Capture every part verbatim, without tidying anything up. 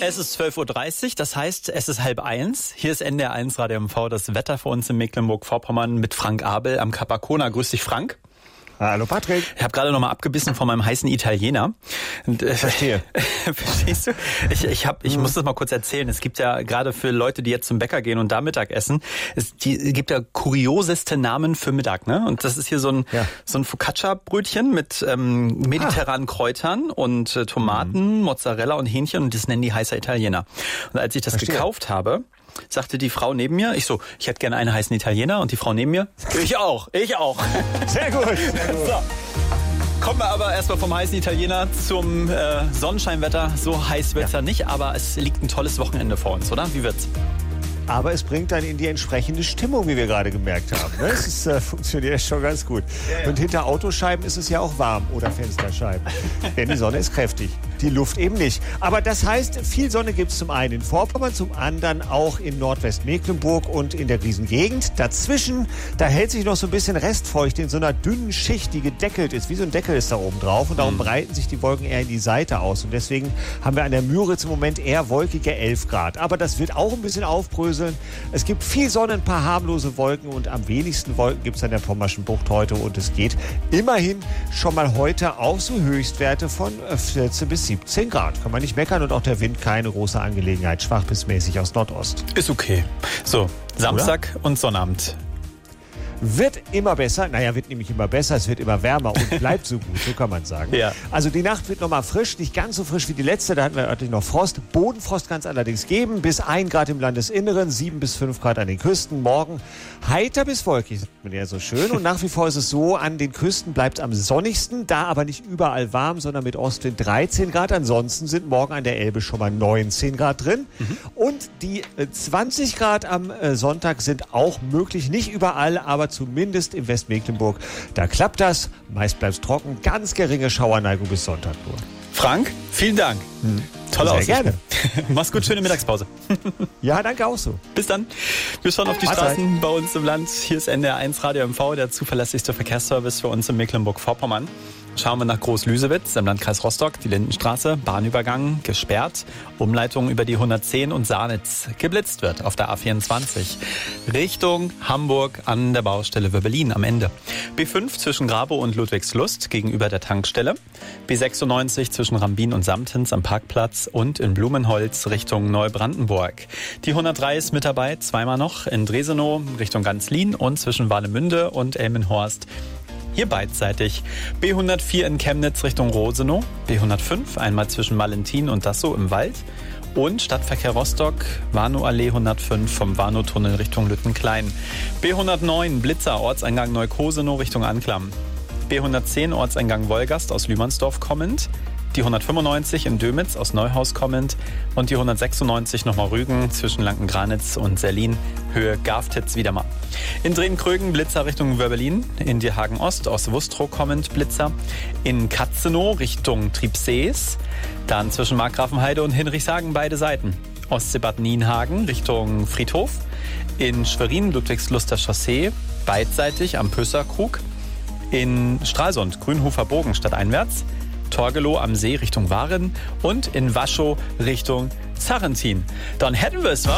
Es ist zwölf Uhr dreißig, das heißt, es ist halb eins. Hier ist N D R eins Radio M V, das Wetter für uns in Mecklenburg-Vorpommern mit Frank Abel am Capacona. Grüß dich, Frank. Hallo Patrick. Ich habe gerade noch mal abgebissen von meinem heißen Italiener. Und, äh, Verstehe. Verstehst du? Ich, ich, hab, ich muss das mal kurz erzählen. Es gibt ja gerade für Leute, die jetzt zum Bäcker gehen und da Mittag essen, es die, gibt ja kurioseste Namen für Mittag, ne? Und das ist hier so ein ja. so ein Focaccia-Brötchen mit ähm, mediterranen ah. Kräutern und äh, Tomaten, mhm. Mozzarella und Hähnchen und das nennen die heißer Italiener. Und als ich das Verstehe. gekauft habe, sagte die Frau neben mir, ich so, ich hätte gerne einen heißen Italiener, und die Frau neben mir, ich auch, ich auch. Sehr gut, sehr gut. So. Kommen wir aber erstmal vom heißen Italiener zum äh, Sonnenscheinwetter. So heiß wird's ja. ja nicht, aber es liegt ein tolles Wochenende vor uns, oder? Wie wird's? Aber es bringt dann in die entsprechende Stimmung, wie wir gerade gemerkt haben. Ne? Es ist, äh, funktioniert schon ganz gut. Ja, ja. Und hinter Autoscheiben ist es ja auch warm oder Fensterscheiben. Denn die Sonne ist kräftig, die Luft eben nicht. Aber das heißt, viel Sonne gibt es zum einen in Vorpommern, zum anderen auch in Nordwestmecklenburg und in der Riesengegend. Dazwischen, da hält sich noch so ein bisschen Restfeuchte in so einer dünnen Schicht, die gedeckelt ist. Wie so ein Deckel ist da oben drauf. Und darum mhm. breiten sich die Wolken eher in die Seite aus. Und deswegen haben wir an der Müritz im Moment eher wolkige elf Grad. Aber das wird auch ein bisschen aufbröseln. Es gibt viel Sonne, ein paar harmlose Wolken und am wenigsten Wolken gibt es an der Pommerschen Bucht heute. Und es geht immerhin schon mal heute auf so Höchstwerte von vierzehn bis siebzehn Grad. Kann man nicht meckern und auch der Wind keine große Angelegenheit, schwach bis mäßig aus Nordost. Ist okay. So, Samstag Oder? und Sonnabend. Wird immer besser, naja, wird nämlich immer besser, es wird immer wärmer und bleibt so gut, so kann man sagen. Ja. Also die Nacht wird nochmal frisch, nicht ganz so frisch wie die letzte, da hatten wir örtlich noch Frost. Bodenfrost kann es allerdings geben, bis ein Grad im Landesinneren, sieben bis fünf Grad an den Küsten. Morgen heiter bis wolkig, sagt man ja so schön. Und nach wie vor ist es so, an den Küsten bleibt es am sonnigsten, da aber nicht überall warm, sondern mit Ostwind dreizehn Grad. Ansonsten sind morgen an der Elbe schon mal neunzehn Grad drin. Mhm. Und die äh, zwanzig Grad am äh, Sonntag sind auch möglich, nicht überall, aber zumindest im Westmecklenburg. Da klappt das, meist bleibt es trocken, ganz geringe Schauerneigung bis Sonntag nur. Frank, vielen Dank. Hm. Tolle Aussicht. Sehr gerne. Mach's gut, schöne Mittagspause. Ja, danke auch so. Bis dann. Wir schauen auf die Mahlzeit. Straßen bei uns im Land. Hier ist N D R eins Radio M V, der zuverlässigste Verkehrsservice für uns in Mecklenburg-Vorpommern. Schauen wir nach Groß-Lüsewitz im Landkreis Rostock, die Lindenstraße, Bahnübergang gesperrt, Umleitung über die hundertzehn und Sarnitz. Geblitzt wird auf der A vierundzwanzig Richtung Hamburg an der Baustelle Wöbbelin am Ende. B fünf zwischen Grabow und Ludwigslust gegenüber der Tankstelle. B sechsundneunzig zwischen Rambin und Samtens am Parkplatz und in Blumenholz Richtung Neubrandenburg. Die hundertdrei ist mit dabei, zweimal noch in Dresenow Richtung Ganzlin und zwischen Warnemünde und Elmenhorst. Hier beidseitig. B hundertvier in Chemnitz Richtung Rosenow. B hundertfünf einmal zwischen Valentin und Dassow im Wald. Und Stadtverkehr Rostock, Warnow-Allee hundertfünf vom Warnow-Tunnel Richtung Lüttenklein. B hundertneun Blitzer, Ortseingang Neukosenow Richtung Anklam. B hundertzehn Ortseingang Wolgast aus Lühmannsdorf kommend. Die hundertfünfundneunzig in Dömitz aus Neuhaus kommend und die hundertsechsundneunzig nochmal Rügen zwischen Lanken-Granitz und Sellin, Höhe Gaftitz wieder mal. In Drehn-Krögen Blitzer Richtung Wöbbelin, in Dierhagen-Ost aus Wustrow kommend Blitzer, in Katzenow Richtung Triebsees, dann zwischen Markgrafenheide und Hinrichshagen beide Seiten. Ostsee-Bad Nienhagen Richtung Friedhof, in Schwerin Ludwigsluster Chaussee, beidseitig am Pösserkrug, in Stralsund Grünhofer Bogen stadteinwärts, Torgelow am See Richtung Waren und in Waschow Richtung Zarrentin. Dann hätten wir es, wa?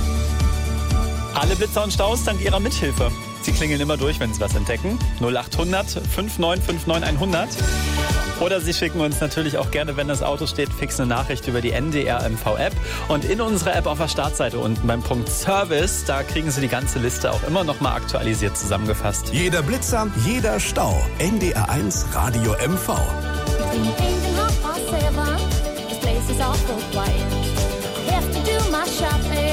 Alle Blitzer und Staus dank ihrer Mithilfe. Sie klingeln immer durch, wenn sie was entdecken. null achthundert fünfundneunzig neunundfünfzig hundert. Oder Sie schicken uns natürlich auch gerne, wenn das Auto steht, fix eine Nachricht über die N D R M V-App. Und in unserer App auf der Startseite unten beim Punkt Service, da kriegen Sie die ganze Liste auch immer noch mal aktualisiert zusammengefasst. Jeder Blitzer, jeder Stau. N D R eins Radio M V.